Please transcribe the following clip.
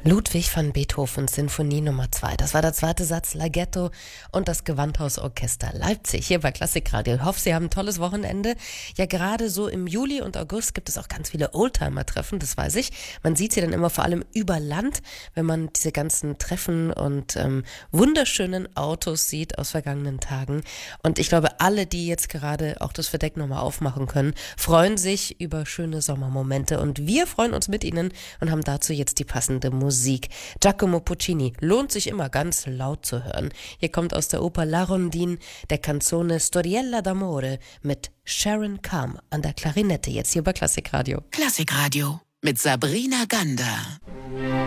Ludwig van Beethoven, Sinfonie Nummer 2. Das war der zweite Satz, Larghetto und das Gewandhausorchester Leipzig hier bei Klassikradio. Ich hoffe, Sie haben ein tolles Wochenende. Ja, gerade so im Juli und August gibt es auch ganz viele Oldtimer-Treffen, das weiß ich. Man sieht sie dann immer vor allem über Land, wenn man diese ganzen Treffen und wunderschönen Autos sieht aus vergangenen Tagen. Und ich glaube, alle, die jetzt gerade auch das Verdeck nochmal aufmachen können, freuen sich über schöne Sommermomente. Und wir freuen uns mit Ihnen und haben dazu jetzt die passende Musik. Giacomo Puccini lohnt sich immer ganz laut zu hören. Hier kommt aus der Oper La Rondine der Canzone Storiella d'Amore mit Sharon Calm an der Klarinette, jetzt hier bei Klassikradio. Klassikradio mit Sabrina Gander.